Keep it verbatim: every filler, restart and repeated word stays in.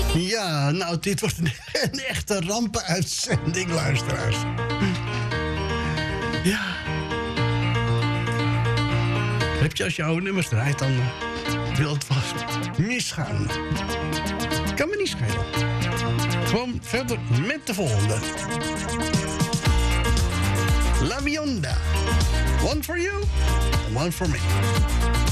Ja, nou, dit wordt een, een echte rampenuitzending, luisteraars. Ja. Heb je als je oude nummers draait, dan uh, wil het vast misgaan. Kan me niet schelen. Gewoon verder met de volgende. La Bionda. One for you, one for me.